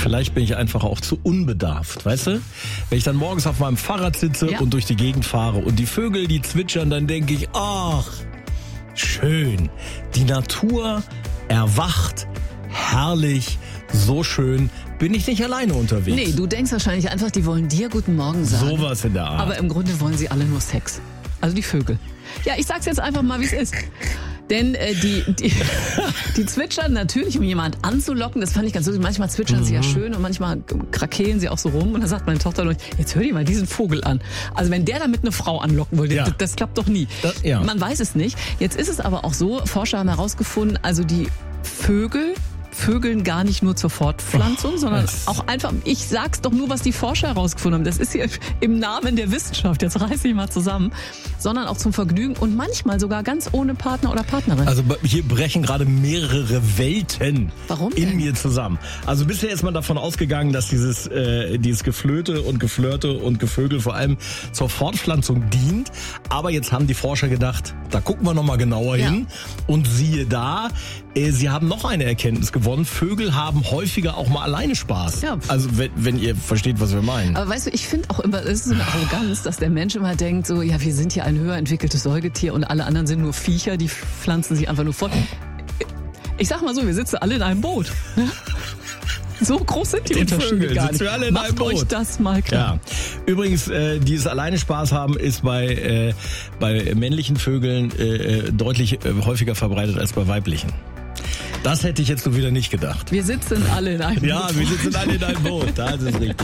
vielleicht bin ich einfach auch zu unbedarft, weißt du? Wenn ich dann morgens auf meinem Fahrrad sitze und durch die Gegend fahre und die Vögel, die zwitschern, dann denke ich, ach, schön. Die Natur erwacht, herrlich, so schön. Bin ich nicht alleine unterwegs. Nee, du denkst wahrscheinlich einfach, die wollen dir guten Morgen sagen. Sowas in der Art. Aber im Grunde wollen sie alle nur Sex. Also die Vögel. Ja, ich sag's jetzt einfach mal, wie es ist. Denn die zwitschern natürlich, um jemand anzulocken. Das fand ich ganz lustig. Manchmal zwitschern sie ja schön und manchmal krakeelen sie auch so rum. Und dann sagt meine Tochter noch, jetzt hör dir mal diesen Vogel an. Also wenn der damit eine Frau anlocken will, das klappt doch nie. Man weiß es nicht. Jetzt ist es aber auch so, Forscher haben herausgefunden, also die Vögeln gar nicht nur zur Fortpflanzung, sondern auch einfach, ich sag's doch nur, was die Forscher herausgefunden haben. Das ist hier im Namen der Wissenschaft, jetzt reiß ich mal zusammen, sondern auch zum Vergnügen und manchmal sogar ganz ohne Partner oder Partnerin. Also hier brechen gerade mehrere Welten in mir zusammen. Also bisher ist man davon ausgegangen, dass dieses Geflöte und Geflirte und Gevögel vor allem zur Fortpflanzung dient. Aber jetzt haben die Forscher gedacht, da gucken wir nochmal genauer hin. Und siehe da, sie haben noch eine Erkenntnis gewonnen. Vögel haben häufiger auch mal alleine Spaß. Ja. Also wenn ihr versteht, was wir meinen. Aber weißt du, ich finde auch immer, es ist so eine Arroganz, dass der Mensch immer denkt, so, ja, wir sind hier ein höher entwickeltes Säugetier und alle anderen sind nur Viecher, die pflanzen sich einfach nur fort. Ich sag mal so, wir sitzen alle in einem Boot. So groß sind die Unterschiede gar nicht. Alle in Macht einem Boot. euch das mal klar. Ja. Übrigens, dieses alleine Spaß haben ist bei männlichen Vögeln deutlich häufiger verbreitet als bei weiblichen. Das hätte ich jetzt so wieder nicht gedacht. Wir sitzen alle in einem Boot. Ja, wir sitzen alle in einem Boot. Das ist richtig.